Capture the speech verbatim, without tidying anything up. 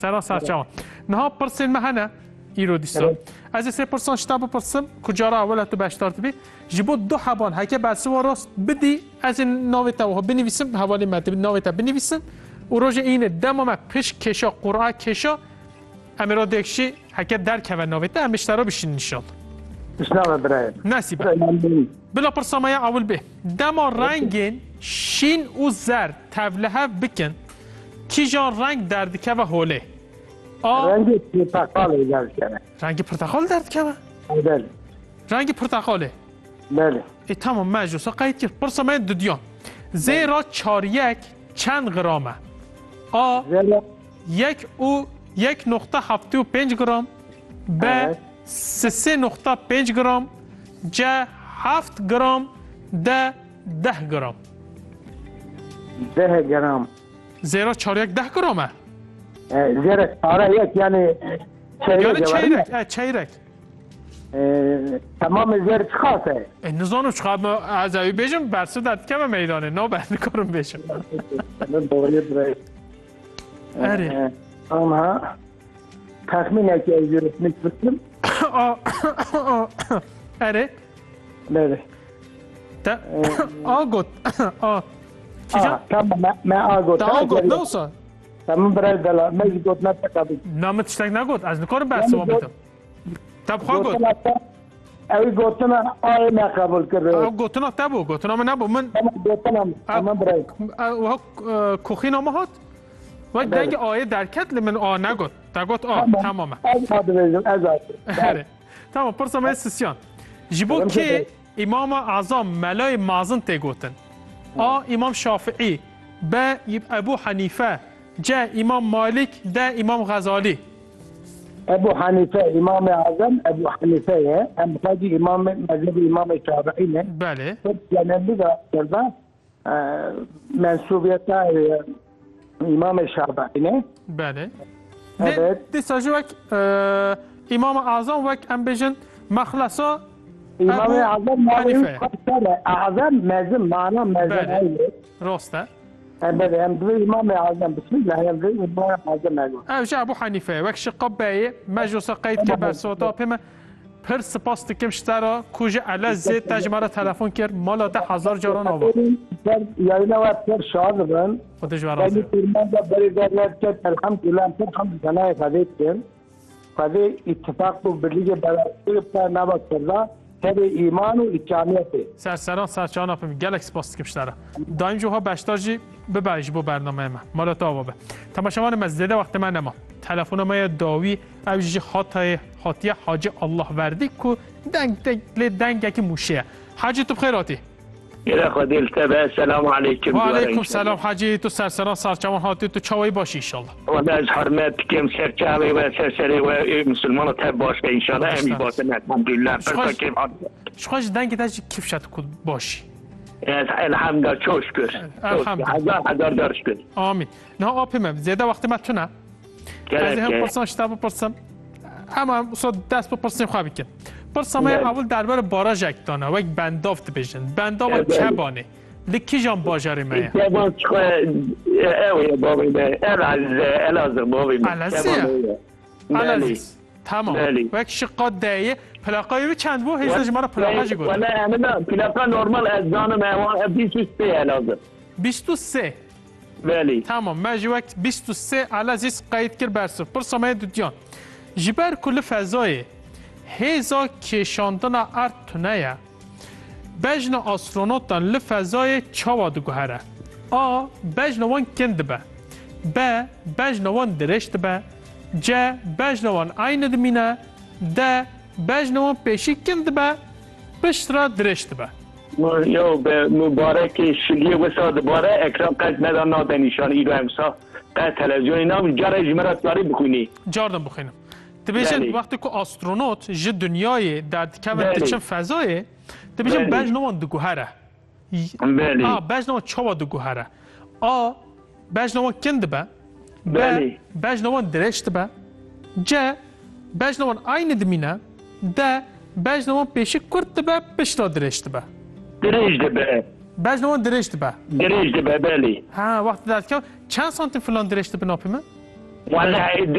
سرا سرچاوان نها پرسین مهنه ایرو دیسا از سه پرسان شتاب پرسم کجا اول تو بشتارت بی جبو دو حبان هکه بس و راست بدی از این ناویتا و بنویسم حوالی مطلب ناویتا بنویسم و روز اینه دمام پیش کشا قرعه کشا امرا دکشی هکه درک و ناویتا امشترا بشین ان شاء الله اسلام برای نصیب بلا پرسامای اول به دما رنگین شین و زرد تبله بکن کی جان رنگ درد که و هوله آ رنگ پرتقال درد کنه رنگ پرتقال درد که بله رنگ پرتقاله بله ای تمام مجلسا قید کرد پرسامای دودیان زیرا چار یک چند گرامه آ یک او یک نقطه هفته و پنج گرام ب سه سه نقطه پنج گرام ج هفت گرام ده ده گرام ده گرام زیرا چار یک ده گرامه زیرا چار یک یعنی یعنی چیرک چیرک تمام زیر چخاصه نزانم چخواه از اوی بیشم برسو داد که میدانه نا بند کارم بیشم اره آمها تخمین اکی از زیر اسمیت بسیم اره بله آ گوت آ آه تمام ما آ گوت آ گوت نوسا تمام برای دلا ما گوت نتقابل نامت تشتک نگوت از نکارم برسو ما بیتم تب خواه گوت اوی گوتنا آی نقبول کرده او گوتنا تبو گوتنا من نبو من گوتنا تمام برای و کوخی نامه هات و دنگ آیه درکت لمن آ نگوت تگوت آ تمامه اره تمام پرسام سیسیان جبو که امام اعظم ملای مازن تگوتن آ امام شافعی ب ابو حنیفه ج امام مالک ده امام غزالی ابو حنیفه امام اعظم ابو حنیفه هم خاجی امام مذهب امام شافعی نه بله یعنی بگه کرده منصوبیت امام شافعی نه بله دی ساجو وک امام اعظم وک ام بجن مخلصا امام اعظم حنیفه اعظم مذهب معنا مذهب راسته بله هم دوی امام اعظم بسم الله هم دوی امام اعظم نگو اوش ابو حنیفه وک شقاب بایه مجلس قید که بر سوتا پیمه پر سپاس دکم شترا کجا علا زید تجمعه تلفن کرد مالا ده هزار جاران آبا یعنی نوات پر شاد بن خودش برازه یعنی ترمان دا بری دارد که الحمدلله پر حمد سنای خدید کن خدید اتفاق تو بلیگ برای پر نبا کرده تب ایمان و اجامیته سرسران سرچان اپم گلکس سپاس دکم شترا دایم جوها بشتاجی ببایش بو برنامه ما مالا تا آبا تماشاوان مزده وقت من نما تلفن ما داوی اوجی خاطای خاطیه حاج الله وردی کو دنگ دنگ دنگ کی موشه حاجی تو بخیراتی یه خدیل تبع سلام علیکم و علیکم سلام حاجی تو سرسران سرچوان هاتی تو چاوی باشی ان شاء الله و از حرمت کم سرچاوی و سرسری و مسلمان تب باش ان شاء الله امی باشه الحمدلله شخوش دنگ تاج کیف شد کو باشی الحمدلله çok şükür. الحمدلله هزار هزار dar şükür. آمین نه آپیم زیاده وقتی ما تو نه از هم پرسان شتاب پرسم اما صد دست بپرسیم خواه بکن پرسام اول درباره باراژ اکتانه و یک بندافت بشن بنداف کبانه لکی جان باجاری میه کبان چخواه اوه بابی میه الازه الازه بابی میه الازه الازه تمام و یک شقات دایه پلاقایی رو چند بو هیچ نجمه را پلاقا جی گوده ولی امینا پلاقا نورمال از دانم اوان بیست و سه الازه بیست و سه بله تمام مجی وقت بیست و سه الازیز قید کر برسو پرسامه دو دیان جبر کل فضای هیزا کشاندن ارد تونه بجن آسترونوتان لفضای چاوا دو گوهره آ بجن وان کند به ب بجن وان درشت به ج بجن وان عین دمینه د بجن وان پیشی کند به پشت درشت به یو به مبارک شگی وسا دوباره اکرام قد ندان ناده نشان ایرو امسا قد تلویزیونی نام جاره جمرات داری بخونی جاردم بخونم تبیشن وقتی که آسترونوت ج دنیای در کمر تچن فضای تبیشن بج نوان دو گوهره بله آ بج نوان چوا دو گوهره آ بج نوان کند به ب بج نوان درشت به ج بج نوان عین دمینه د بج نوان پیشی کرد به پشتا درشت به درشت به بج نوان درشت به درشت به بله ها وقتی در که چند سانتی فلان درشت به ناپیمه والله